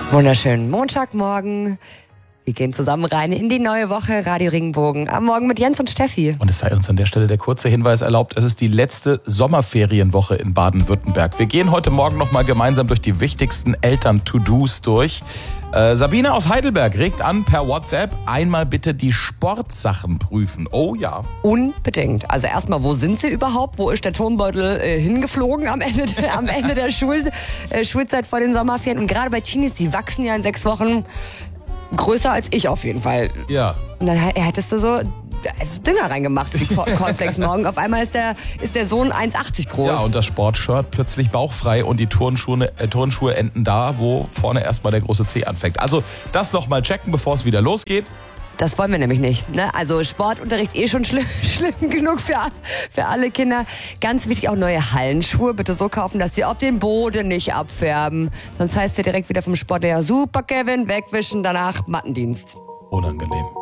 Wunderschönen Montagmorgen. Wir gehen zusammen rein in die neue Woche Radio Regenbogen. Am Morgen mit Jens und Steffi. Und es sei uns an der Stelle der kurze Hinweis erlaubt, es ist die letzte Sommerferienwoche in Baden-Württemberg. Wir gehen heute Morgen nochmal gemeinsam durch die wichtigsten Eltern-To-Dos durch. Sabine aus Heidelberg regt an per WhatsApp, einmal bitte die Sportsachen prüfen. Oh ja. Unbedingt. Also erstmal, wo sind sie überhaupt? Wo ist der Tonbeutel hingeflogen am Ende der Schulzeit vor den Sommerferien? Und gerade bei Teenies, die wachsen ja in 6 Wochen größer als ich auf jeden Fall. Ja. Und dann hättest du so Dünger reingemacht, die Cornflakes morgen. Auf einmal ist der Sohn 1,80 groß. Ja, und das Sportshirt plötzlich bauchfrei und die Turnschuhe enden da, wo vorne erstmal der große Zeh anfängt. Also das nochmal checken, bevor es wieder losgeht. Das wollen wir nämlich nicht. Ne? Also Sportunterricht schon schlimm genug für alle Kinder. Ganz wichtig, auch neue Hallenschuhe bitte so kaufen, dass sie auf den Boden nicht abfärben. Sonst heißt ja direkt wieder vom Sport, ja super Kevin, wegwischen, danach Mattendienst. Unangenehm.